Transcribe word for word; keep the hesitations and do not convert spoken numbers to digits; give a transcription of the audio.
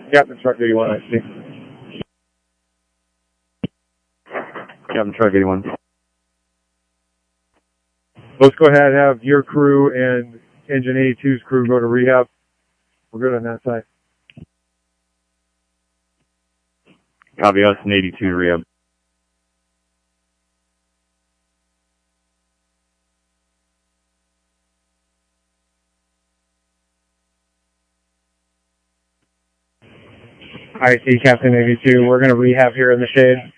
Captain Truck eighty-one, I see. Captain Truck eighty-one. Let's go ahead and have your crew and Engine eighty-two's crew go to rehab. We're good on that side. Copy us and eighty-two rehab. I see Captain eighty-two. We're going to rehab here in the shade.